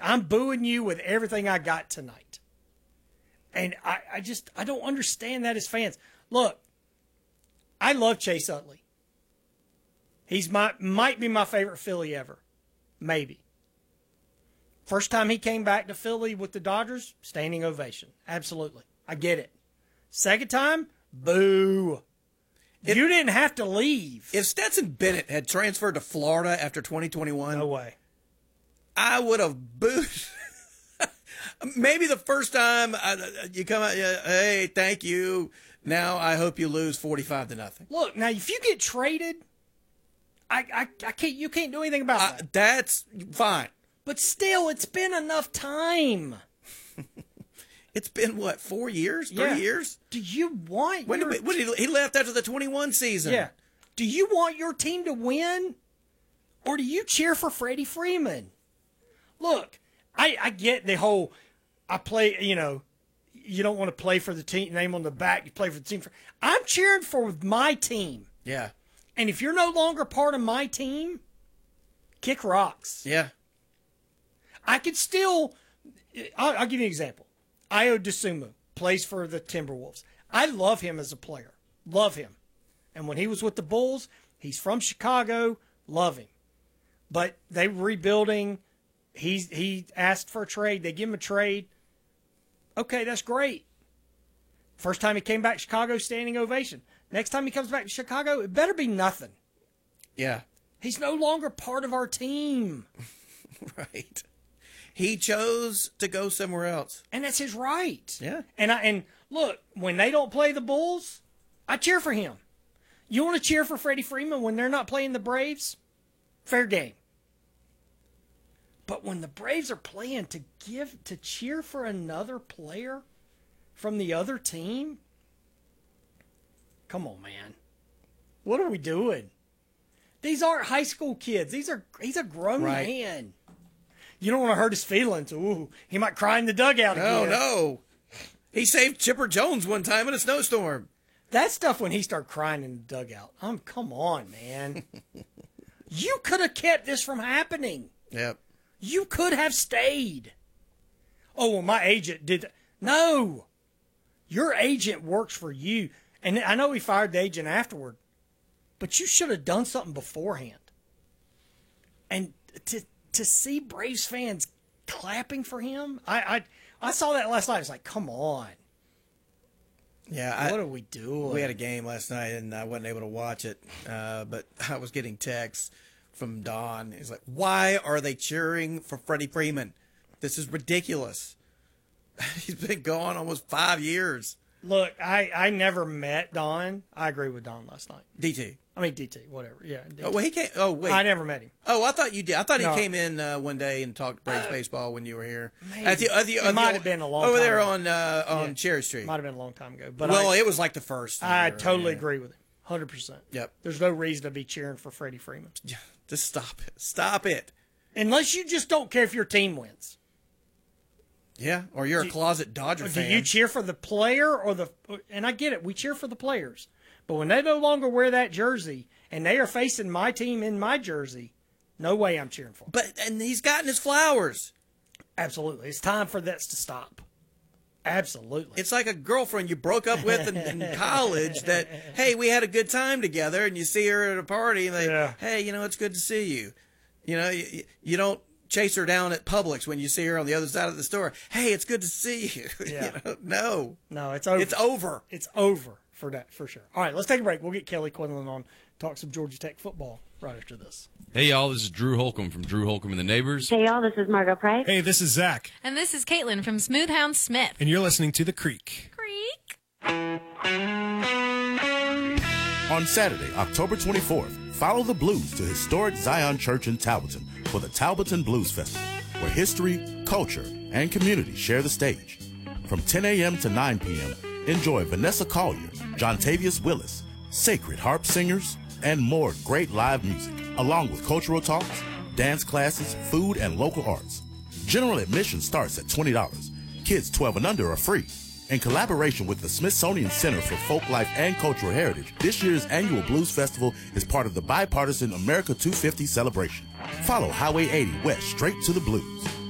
I'm booing you with everything I got tonight. And I don't understand that as fans. Look, I love Chase Utley. He's might be my favorite Philly ever. Maybe. First time he came back to Philly with the Dodgers, standing ovation. Absolutely. I get it. Second time, boo. You didn't have to leave. If Stetson Bennett had transferred to Florida after 2021, No way. I would have booed. Maybe the first time you come out, hey, thank you. Now I hope you lose 45-0. Look, now if you get traded, I can't. You can't do anything about that. That's fine. But still, it's been enough time. It's been, what, 4 years? 3 years? Do you want he left after the 21 season. Yeah. Do you want your team to win? Or do you cheer for Freddie Freeman? Look, I get the whole, you don't want to play for the team, name on the back, you play for the team. I'm cheering for my team. Yeah. And if you're no longer part of my team, kick rocks. Yeah. I could still, I'll give you an example. Io DeSumo plays for the Timberwolves. I love him as a player. Love him. And when he was with the Bulls, he's from Chicago. Love him. But they were rebuilding. He asked for a trade. They give him a trade. Okay, that's great. First time he came back to Chicago, standing ovation. Next time he comes back to Chicago, it better be nothing. Yeah. He's no longer part of our team. Right. He chose to go somewhere else. And that's his right. Yeah. And look, when they don't play the Bulls, I cheer for him. You want to cheer for Freddie Freeman when they're not playing the Braves? Fair game. But when the Braves are playing to cheer for another player from the other team, come on, man. What are we doing? These aren't high school kids. He's a grown man. You don't want to hurt his feelings. Ooh, he might cry in the dugout again. No. He saved Chipper Jones one time in a snowstorm. That stuff when he started crying in the dugout. Come on, man. You could have kept this from happening. Yep. You could have stayed. Oh, well, my agent did that. No. Your agent works for you. And I know he fired the agent afterward. But you should have done something beforehand. And to see Braves fans clapping for him, I saw that last night. I was like, come on. Yeah, what are we doing? We had a game last night, and I wasn't able to watch it. But I was getting texts from Don. He's like, why are they cheering for Freddie Freeman? This is ridiculous. He's been gone almost 5 years. Look, I never met Don. I agree with Don last night. DT. I mean, DT, whatever. Yeah. DT. Oh, well, he came. Oh, wait. I never met him. Oh, I thought you did. I thought he came in one day and talked Braves baseball when you were here. Maybe. It might have been a long time over there ago. on Cherry Street. Might have been a long time ago. But it was like the first. I totally agree with him. 100%. Yep. There's no reason to be cheering for Freddie Freeman. Just stop it. Stop it. Unless you just don't care if your team wins. Yeah, or you're a closet Dodger fan. Do you cheer for the player or the... And I get it. We cheer for the players. But when they no longer wear that jersey and they are facing my team in my jersey, no way I'm cheering for them. And he's gotten his flowers. Absolutely. It's time for this to stop. Absolutely. It's like a girlfriend you broke up with in college that, hey, we had a good time together, and you see her at a party, and hey, it's good to see you. You don't chase her down at Publix when you see her on the other side of the store. Hey, it's good to see you. Yeah. No, it's over. It's over. It's over for that, for sure. All right, let's take a break. We'll get Kelly Quinlan on, talk some Georgia Tech football right after this. Hey, y'all, this is Drew Holcomb from Drew Holcomb and the Neighbors. Hey, y'all, this is Margot Price. Hey, this is Zach. And this is Caitlin from Smoothhound Smith. And you're listening to The Creek. On Saturday, October 24th, follow the blues to historic Zion Church in Talbotton for the Talbotton Blues Festival, where history, culture, and community share the stage. From 10 a.m. to 9 p.m., enjoy Vanessa Collier, Jontavius Willis, Sacred Harp Singers, and more great live music, along with cultural talks, dance classes, food, and local arts. General admission starts at $20. Kids 12 and under are free. In collaboration with the Smithsonian Center for Folklife and Cultural Heritage, this year's annual Blues Festival is part of the bipartisan America 250 celebration. Follow Highway 80 west straight to the blues.